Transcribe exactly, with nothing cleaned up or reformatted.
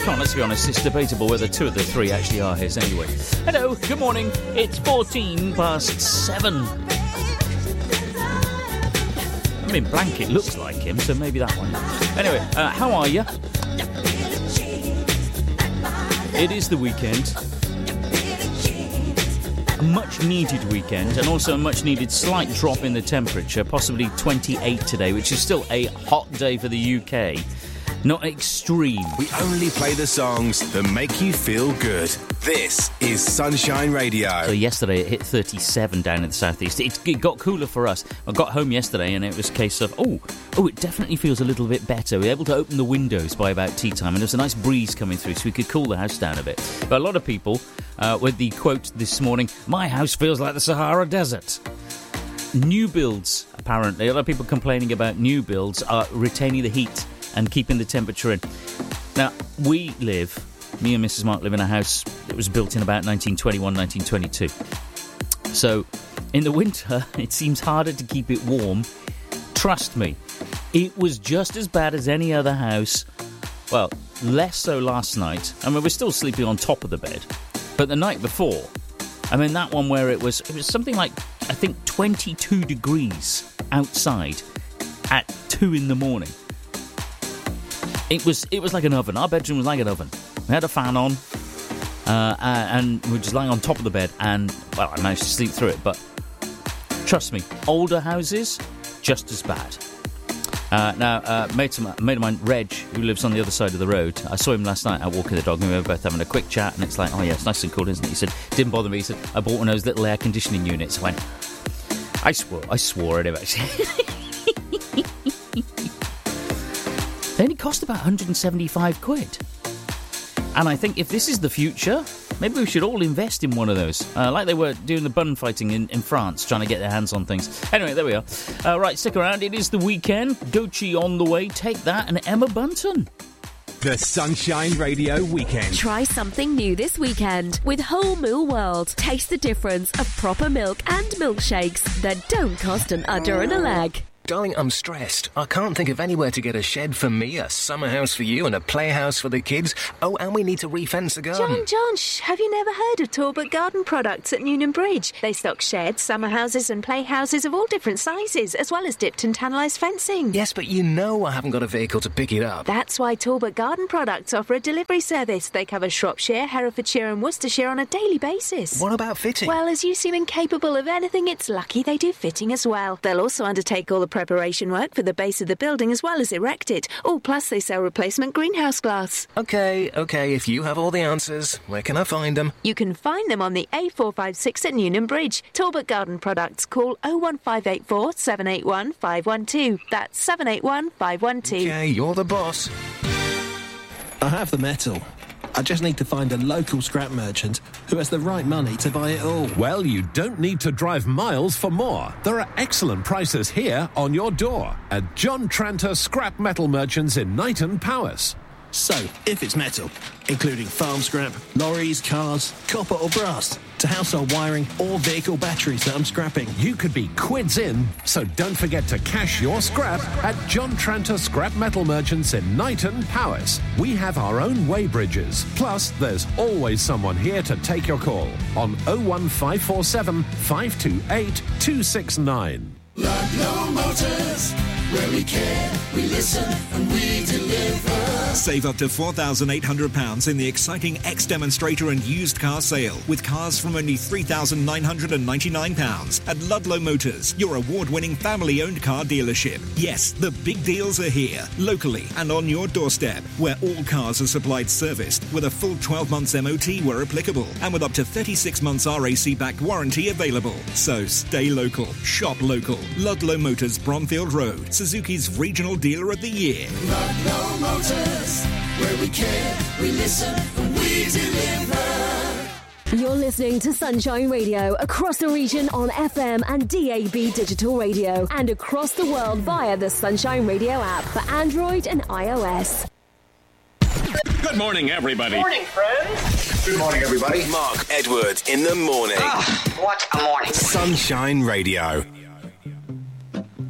on, let's be honest, it's debatable whether two of the three actually are his anyway. Hello, good morning. It's fourteen past seven. I mean, Blanket looks like him, so maybe that one. Anyway, uh, how are you? It is the weekend. A much-needed weekend, and also a much-needed slight drop in the temperature, possibly twenty-eight today, which is still a hot day for the U K. Not extreme. We only play the songs that make you feel good. This is Sunshine Radio. So yesterday it hit thirty-seven down in the southeast. It, it got cooler for us. I got home yesterday and it was a case of, oh, oh, it definitely feels a little bit better. We were able to open the windows by about tea time, and there was a nice breeze coming through, so we could cool the house down a bit. But a lot of people, uh, with the quote this morning, my house feels like the Sahara Desert. New builds, apparently. A lot of people complaining about new builds are retaining the heat and keeping the temperature in. Now, we live, me and Missus Mark live in a house that was built in about nineteen twenty-one, nineteen twenty-two. So, in the winter, it seems harder to keep it warm. Trust me, it was just as bad as any other house. Well, less so last night. I mean, we're still sleeping on top of the bed. But the night before, I mean, that one where it was, it was something like, I think, twenty-two degrees outside at two in the morning. It was it was like an oven. Our bedroom was like an oven. We had a fan on, uh, and we were just lying on top of the bed, and, well, I managed to sleep through it, but trust me, older houses, just as bad. Uh, now, uh, mate, of, mate of mine, Reg, who lives on the other side of the road, I saw him last night out walking the dog, and we were both having a quick chat, and it's like, oh yeah, it's nice and cool, isn't it? He said, didn't bother me. He said, I bought one of those little air conditioning units. I went, I swore, I swore at him, actually. They only cost about one hundred seventy-five quid. And I think if this is the future, maybe we should all invest in one of those. Uh, like they were doing the bun fighting in, in France, trying to get their hands on things. Anyway, there we are. Uh, right, stick around. It is the weekend. Doechii on the way. Take that. And Emma Bunton. The Sunshine Radio Weekend. Try something new this weekend with Whole Moo World. Taste the difference of proper milk and milkshakes that don't cost an udder and a leg. Darling, I'm stressed. I can't think of anywhere to get a shed for me, a summer house for you, and a playhouse for the kids. Oh, and we need to refence the garden. John, John, shh, have you never heard of Talbot Garden Products at Newnham Bridge? They stock sheds, summer houses and playhouses of all different sizes, as well as dipped and tannalised fencing. Yes, but you know I haven't got a vehicle to pick it up. That's why Talbot Garden Products offer a delivery service. They cover Shropshire, Herefordshire and Worcestershire on a daily basis. What about fitting? Well, as you seem incapable of anything, it's lucky they do fitting as well. They'll also undertake all the preparation work for the base of the building as well as erect it. Oh, plus they sell replacement greenhouse glass. OK, OK, if you have all the answers, where can I find them? You can find them on the A four five six at Newnham Bridge. Talbot Garden Products. Call oh one five eight four, seven eight one, five one two. That's seven eight one, five one two. OK, you're the boss. I have the metal. I just need to find a local scrap merchant who has the right money to buy it all. Well, you don't need to drive miles for more. There are excellent prices here on your door at John Tranter Scrap Metal Merchants in Knighton, Powys. So, if it's metal, including farm scrap, lorries, cars, copper or brass, to household wiring or vehicle batteries that I'm scrapping, you could be quids in, so don't forget to cash your scrap at John Tranter Scrap Metal Merchants in Knighton, Powys. We have our own weighbridges, plus there's always someone here to take your call on oh one five four seven, five two eight, two six nine. Ludlow Motors, where we care, we listen and we deliver. Save up to four thousand eight hundred pounds in the exciting X-Demonstrator and used car sale with cars from only three thousand nine hundred ninety-nine pounds at Ludlow Motors, your award-winning family-owned car dealership. Yes, the big deals are here, locally and on your doorstep, where all cars are supplied serviced with a full twelve months M O T where applicable and with up to thirty-six months R A C-backed warranty available. So stay local, shop local. Ludlow Motors, Bromfield Road, Suzuki's Regional Dealer of the Year. Ludlow Motors, where we care, we listen, and we deliver. You're listening to Sunshine Radio across the region on F M and D A B digital radio and across the world via the Sunshine Radio app for Android and iOS. Good morning, everybody. Morning, friends. Good morning, everybody. Mark Edward in the morning. Oh, what a morning. Sunshine Radio.